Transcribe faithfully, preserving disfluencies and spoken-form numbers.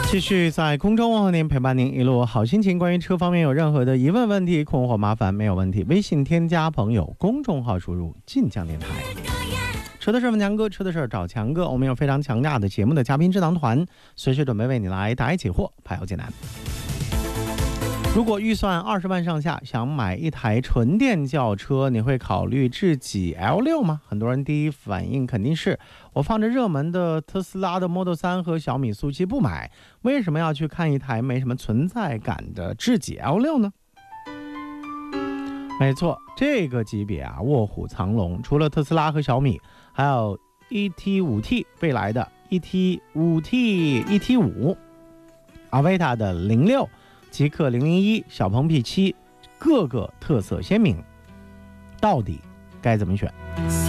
继续在空中问候您，陪伴您一路好心情。关于车方面有任何的疑问、问题、困惑、麻烦，没有问题，微信添加朋友，公众号输入晋江电台。车的事问强哥，车的事找强哥。我们有非常强大的节目的嘉宾智囊团，随时准备为你来答疑解惑，排忧解难。如果预算二十万上下，想买一台纯电轿车，你会考虑智己 L 六 吗？很多人第一反应肯定是我放着热门的特斯拉的 Model 三和小米速七不买，为什么要去看一台没什么存在感的智己 L 六 呢？没错，这个级别啊，卧虎藏龙，除了特斯拉和小米，还有 E T 五 T 未来的 E T 五 T E T 五 阿维塔的零六极氪零零一、小鹏 P 七，各个特色鲜明，到底该怎么选？